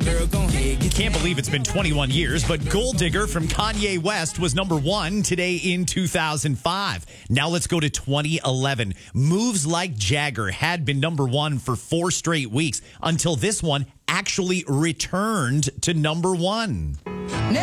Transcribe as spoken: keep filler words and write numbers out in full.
Girl, gon' head, get Can't believe it's been twenty-one years, but Gold Digger from Kanye West was number one today in two thousand five. Now let's go to twenty eleven. Moves Like Jagger had been number one for four straight weeks until this one actually returned to number one.